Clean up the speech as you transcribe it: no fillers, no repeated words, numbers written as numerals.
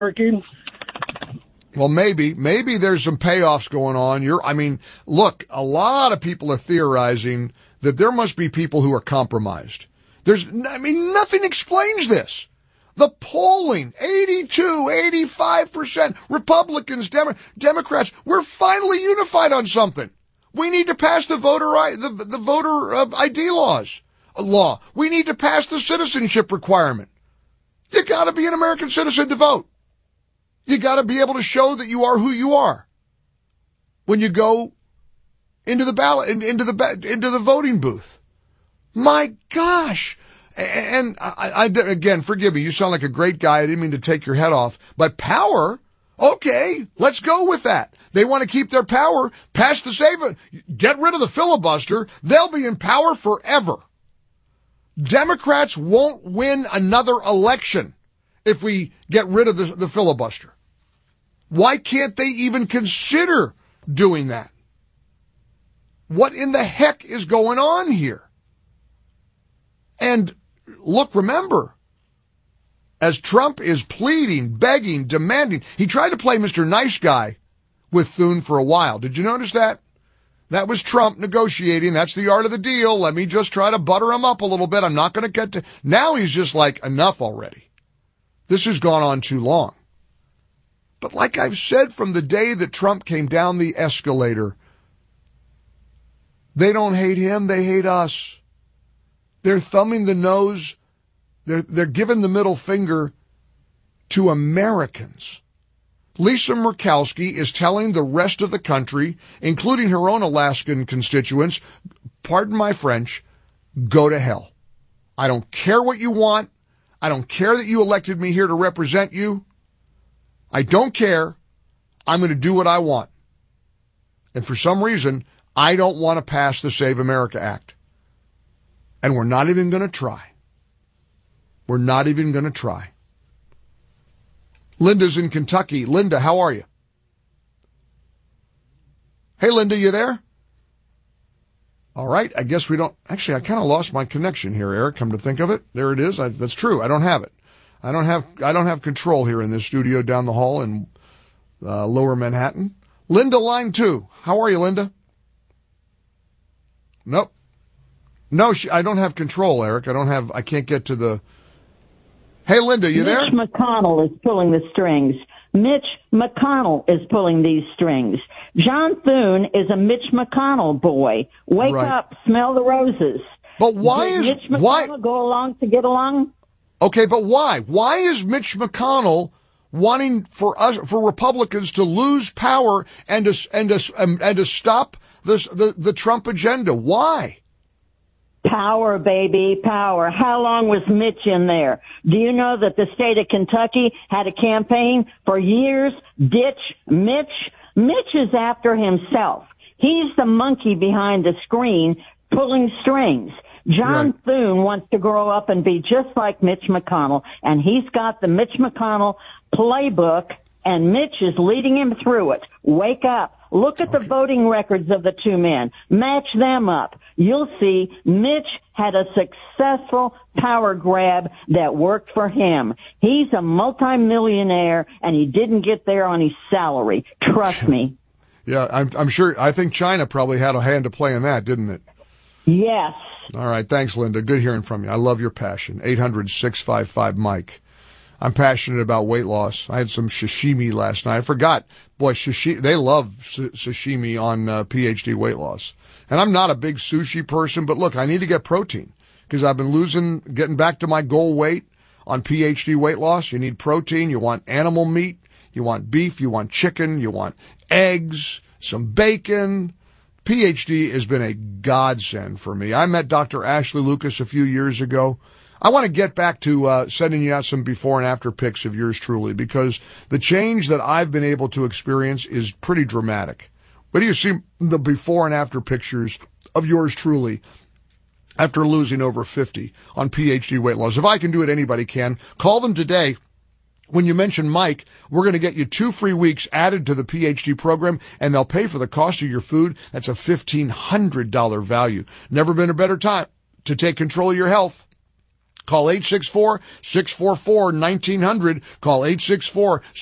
working? Well, maybe there's some payoffs going on. Look, a lot of people are theorizing that there must be people who are compromised. Nothing explains this. The polling, 82, 85%, Republicans, Democrats, we're finally unified on something. We need to pass the voter ID law. We need to pass the citizenship requirement. You gotta be an American citizen to vote. You gotta be able to show that you are who you are when you go into the ballot, into the voting booth. My gosh. And I again, forgive me, you sound like a great guy. I didn't mean to take your head off. But power, okay, let's go with that. They want to keep their power, pass the get rid of the filibuster. They'll be in power forever. Democrats won't win another election if we get rid of the filibuster. Why can't they even consider doing that? What in the heck is going on here? And look, remember, as Trump is pleading, begging, demanding, he tried to play Mr. Nice Guy with Thune for a while. Did you notice that? That was Trump negotiating. That's the art of the deal. Let me just try to butter him up a little bit. I'm not going to get to... Now he's just like, enough already. This has gone on too long. But like I've said from the day that Trump came down the escalator, they don't hate him, they hate us. They're thumbing the nose. They're giving the middle finger to Americans. Lisa Murkowski is telling the rest of the country, including her own Alaskan constituents, pardon my French, go to hell. I don't care what you want. I don't care that you elected me here to represent you. I don't care. I'm going to do what I want. And for some reason, I don't want to pass the Save America Act. And we're not even going to try. We're not even going to try. Linda's in Kentucky. Linda, how are you? Hey, Linda, you there? All right. I guess we don't. Actually, I kind of lost my connection here, Eric. Come to think of it. There it is. That's true. I don't have it. I don't have control here in this studio down the hall in Lower Manhattan. Linda, line 2. How are you, Linda? Nope. No, I don't have control, Eric. I can't get to the... Hey, Linda, you there? Mitch McConnell is pulling the strings. Mitch McConnell is pulling these strings. John Thune is a Mitch McConnell boy. Wake up, smell the roses. But why Did Mitch McConnell go along to get along? Okay, but why? Why is Mitch McConnell wanting for Republicans to lose power and to stop the Trump agenda? Why? Power, baby, power. How long was Mitch in there? Do you know that the state of Kentucky had a campaign for years? Ditch Mitch. Mitch is after himself. He's the monkey behind the screen pulling strings. John Thune wants to grow up and be just like Mitch McConnell, and he's got the Mitch McConnell playbook, and Mitch is leading him through it. Wake up. Look at the voting records of the two men. Match them up. You'll see Mitch had a successful power grab that worked for him. He's a multimillionaire, and he didn't get there on his salary. Trust me. Yeah, I'm sure. I think China probably had a hand to play in that, didn't it? Yes. All right. Thanks, Linda. Good hearing from you. I love your passion. 800-655-MIKE. I'm passionate about weight loss. I had some sashimi last night. I forgot. Boy, they love sashimi on PhD weight loss. And I'm not a big sushi person, but look, I need to get protein because I've been getting back to my goal weight on PhD weight loss. You need protein. You want animal meat. You want beef. You want chicken. You want eggs, some bacon. PhD has been a godsend for me. I met Dr. Ashley Lucas a few years ago. I want to get back to sending you out some before and after pics of yours truly, because the change that I've been able to experience is pretty dramatic. Where do you see the before and after pictures of yours truly after losing over 50 on PhD weight loss? If I can do it, anybody can. Call them today. When you mention Mike, we're going to get you 2 free weeks added to the PhD program, and they'll pay for the cost of your food. That's a $1,500 value. Never been a better time to take control of your health. Call 864-644-1900. Call 864